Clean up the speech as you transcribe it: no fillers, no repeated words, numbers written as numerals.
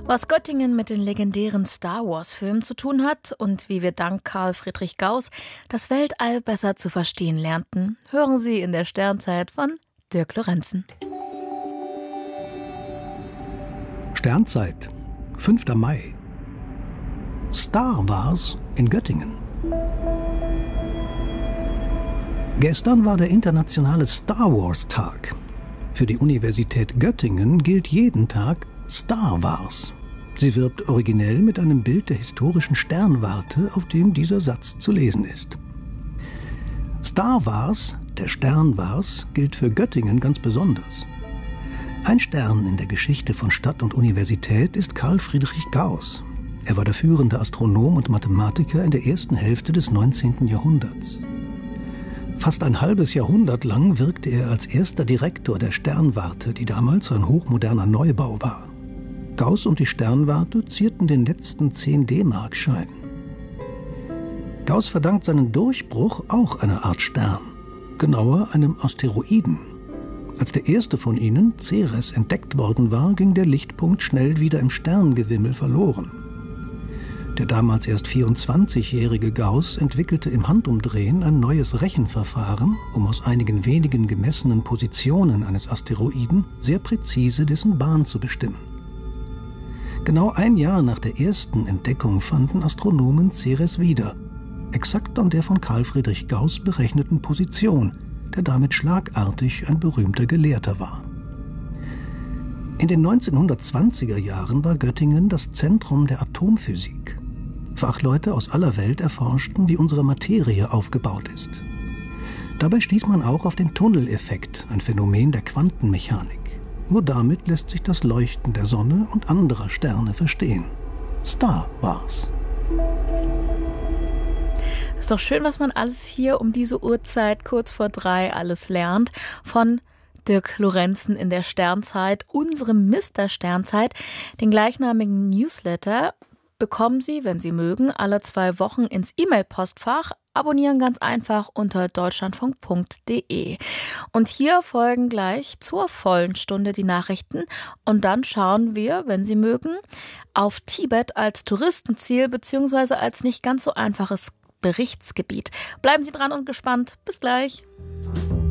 Was Göttingen mit den legendären Star-Wars-Filmen zu tun hat und wie wir dank Karl Friedrich Gauss das Weltall besser zu verstehen lernten, hören Sie in der Sternzeit von Dirk Lorenzen. Sternzeit, 5. Mai. Star Wars in Göttingen. Gestern war der internationale Star Wars Tag. Für die Universität Göttingen gilt jeden Tag Star Wars. Sie wirbt originell mit einem Bild der historischen Sternwarte, auf dem dieser Satz zu lesen ist. Star Wars, der Stern war's, gilt für Göttingen ganz besonders. Ein Stern in der Geschichte von Stadt und Universität ist Karl Friedrich Gauss. Er war der führende Astronom und Mathematiker in der ersten Hälfte des 19. Jahrhunderts. Fast ein halbes Jahrhundert lang wirkte er als erster Direktor der Sternwarte, die damals ein hochmoderner Neubau war. Gauss und die Sternwarte zierten den letzten 10 D-Mark-Schein. Gauss verdankt seinen Durchbruch auch einer Art Stern, genauer einem Asteroiden. Als der erste von ihnen, Ceres, entdeckt worden war, ging der Lichtpunkt schnell wieder im Sternengewimmel verloren. Der damals erst 24-jährige Gauss entwickelte im Handumdrehen ein neues Rechenverfahren, um aus einigen wenigen gemessenen Positionen eines Asteroiden sehr präzise dessen Bahn zu bestimmen. Genau ein Jahr nach der ersten Entdeckung fanden Astronomen Ceres wieder, exakt an der von Karl Friedrich Gauss berechneten Position, der damit schlagartig ein berühmter Gelehrter war. In den 1920er Jahren war Göttingen das Zentrum der Atomphysik. Fachleute aus aller Welt erforschten, wie unsere Materie aufgebaut ist. Dabei stieß man auch auf den Tunneleffekt, ein Phänomen der Quantenmechanik. Nur damit lässt sich das Leuchten der Sonne und anderer Sterne verstehen. Star Wars. Ist doch schön, was man alles hier um diese Uhrzeit, kurz vor 3, alles lernt. Von Dirk Lorenzen in der Sternzeit, unserem Mr. Sternzeit, den gleichnamigen Newsletter bekommen Sie, wenn Sie mögen, alle 2 Wochen ins E-Mail-Postfach. Abonnieren ganz einfach unter deutschlandfunk.de. Und hier folgen gleich zur vollen Stunde die Nachrichten. Und dann schauen wir, wenn Sie mögen, auf Tibet als Touristenziel bzw. als nicht ganz so einfaches Berichtsgebiet. Bleiben Sie dran und gespannt. Bis gleich.